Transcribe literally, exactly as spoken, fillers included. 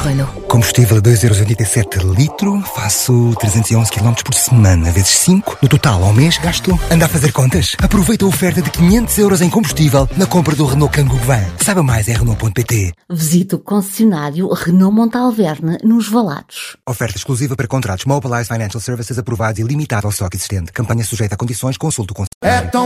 Renault. Combustível a dois vírgula oitenta e sete euros litro, faço trezentos e onze quilómetros por semana, vezes cinco. No total, ao mês, gasto. Anda a fazer contas? Aproveita a oferta de quinhentos euros em combustível na compra do Renault Kangoo Van. Saiba mais em Renault ponto pt. Visite o concessionário Renault Montalverne, nos Valados. Oferta exclusiva para contratos Mobilize Financial Services aprovados e limitada ao estoque existente. Campanha sujeita a condições, consulte o conselho.